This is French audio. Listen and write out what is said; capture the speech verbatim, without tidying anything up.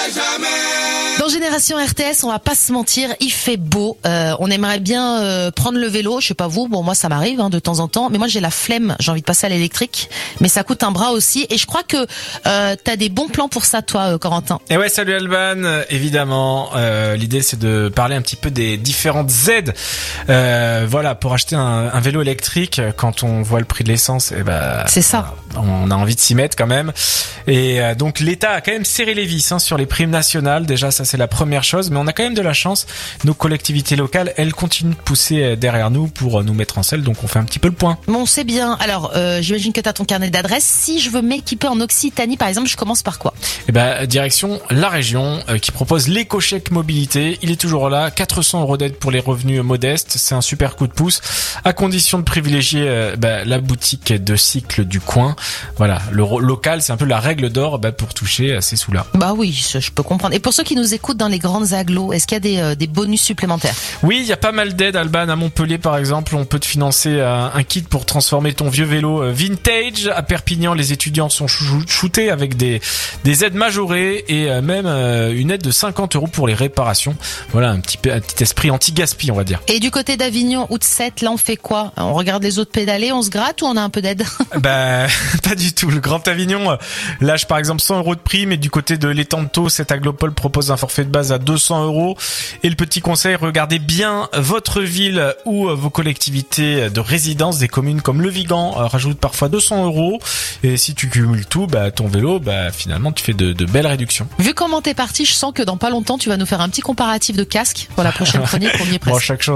Dans Génération R T S, on va pas se mentir, il fait beau. Euh, on aimerait bien euh, prendre le vélo, je sais pas vous, bon moi ça m'arrive hein, de temps en temps, mais moi j'ai la flemme, j'ai envie de passer à l'électrique, mais ça coûte un bras aussi. Et je crois que euh, t'as des bons plans pour ça, toi, euh, Corentin. Et ouais, salut Alban. Évidemment, euh, l'idée c'est de parler un petit peu des différentes aides. Euh, voilà, pour acheter un, un vélo électrique, quand on voit le prix de l'essence, et eh ben c'est ça. On a envie de s'y mettre quand même. Et euh, donc l'État a quand même serré les vis hein, sur les primes nationales. Déjà, ça c'est la première chose, mais on a quand même de la chance. Nos collectivités locales, elles continuent de pousser derrière nous pour nous mettre en selle. Donc on fait un petit peu le point. Bon, c'est bien. Alors, euh, j'imagine que t'as ton carnet d'adresses. Si je veux m'équiper en Occitanie, par exemple, je commence par quoi ? Eh ben, direction la région euh, qui propose l'éco-chèque mobilité. Il est toujours là. quatre cents euros d'aide pour les revenus modestes. C'est un super coup de pouce, à condition de privilégier euh, bah, la boutique de cycle du coin. Voilà, le ro- local, c'est un peu la règle d'or bah, pour toucher à ces sous-là. Bah oui, je peux comprendre. Et pour ceux qui nous écoutent dans les grandes agglos, est-ce qu'il y a des, euh, des bonus supplémentaires ? Oui, il y a pas mal d'aides, Alban. À Montpellier, par exemple, on peut te financer euh, un kit pour transformer ton vieux vélo euh, vintage. À Perpignan, les étudiants sont chou- shootés avec des, des aides majorées et euh, même euh, une aide de cinquante euros pour les réparations. Voilà, un petit, un petit esprit anti-gaspi, on va dire. Et du côté d'Avignon ou de Sète, là, on fait quoi ? On regarde les autres pédaler, on se gratte ou on a un peu d'aide ? Bah, pas du tout. Le Grand Avignon lâche par exemple cent euros de prime, et du côté de l'Étang-de-Thau, cette aglopole propose un forfait de base à deux cents euros. Et le petit conseil, regardez bien votre ville ou vos collectivités de résidence. Des communes comme Le Vigan rajoutent parfois deux cents euros. Et si tu cumules tout, bah, ton vélo, bah, finalement, tu fais de, de belles réductions. Vu comment t'es parti, je sens que dans pas longtemps, tu vas nous faire un petit comparatif de casque pour la prochaine chronique. On y est presque. Bon, chaque chose